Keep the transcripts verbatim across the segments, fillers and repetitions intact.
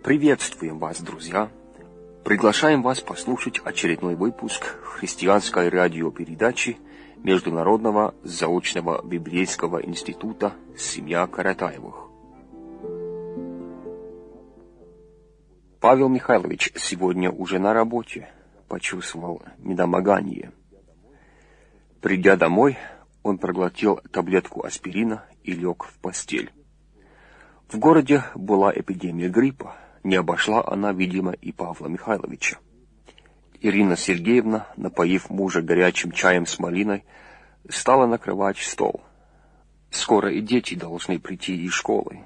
Приветствуем вас, друзья! Приглашаем вас послушать очередной выпуск христианской радиопередачи Международного заочного библейского института «Семья Каратаевых». Павел Михайлович сегодня уже на работе, почувствовал недомогание. Придя домой, он проглотил таблетку аспирина и лег в постель. В городе была эпидемия гриппа, не обошла она, видимо, и Павла Михайловича. Ирина Сергеевна, напоив мужа горячим чаем с малиной, стала накрывать стол. Скоро и дети должны прийти из школы.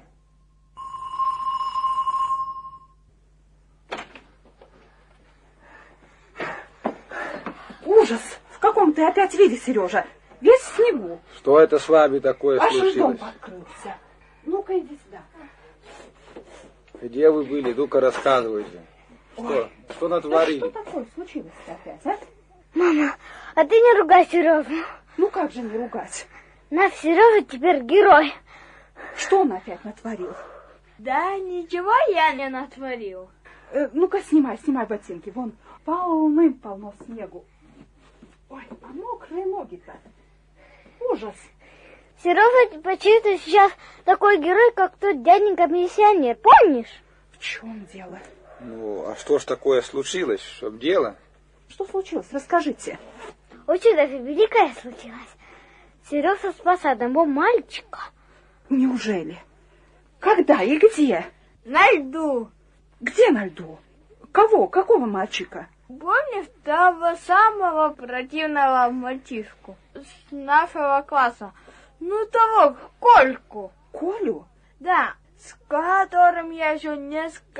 Ужас! В каком ты опять виде, Сережа? Весь в снегу. Что это с вами такое Аж случилось? дом открылся. Ну-ка, иди сюда. Где вы были? Ну-ка, рассказывайте. Что? Ой. Что натворили? Да что такое случилось-то опять, а? Мама, а ты не ругай Сережу. Ну как же не ругать? Наш Сережа теперь герой. Что он опять натворил? Да ничего я не натворил. Э, ну-ка, снимай, снимай ботинки. Вон полным-полно снегу. Ой, а мокрые ноги-то. Ужас. Сережа почти сейчас такой герой, как тот дяденька-миссионер. Помнишь? В чем дело? Ну, а что ж такое случилось? Чтоб дело? Что случилось? Расскажите. Очень даже великое случилось. Сережа спас одного мальчика. Неужели? Когда и где? На льду. Где на льду? Кого? Какого мальчика? Помнишь того самого противного мальчишку с нашего класса? Ну, того, Кольку. Колю? Да, с которым я еще несколько